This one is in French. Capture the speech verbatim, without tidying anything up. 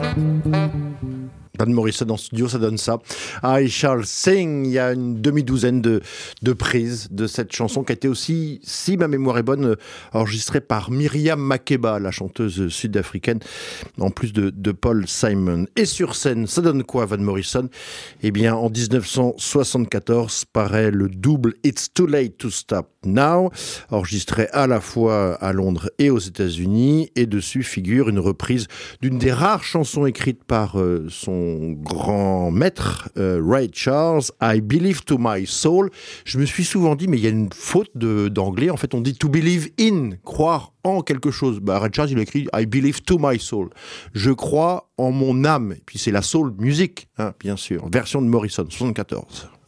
Van Morrison en studio, ça donne ça. I Shall Sing, il y a une demi-douzaine de, de prises de cette chanson qui a été aussi, si ma mémoire est bonne, enregistrée par Myriam Makeba, la chanteuse sud-africaine, en plus de, de Paul Simon. Et sur scène, ça donne quoi, Van Morrison ? Eh bien, en dix-neuf cent soixante-quatorze, paraît le double It's Too Late to Stop Now, enregistré à la fois à Londres et aux États-Unis, et dessus figure une reprise d'une des rares chansons écrites par euh, son grand maître, euh, Ray Charles, I Believe to My Soul. Je me suis souvent dit, mais il y a une faute de, d'anglais. En fait, on dit to believe in, croire en quelque chose. Bah, Ray Charles, il a écrit I Believe to My Soul. Je crois en mon âme. Et puis c'est la soul music, hein, bien sûr. Version de Morrison, soixante-quatorze.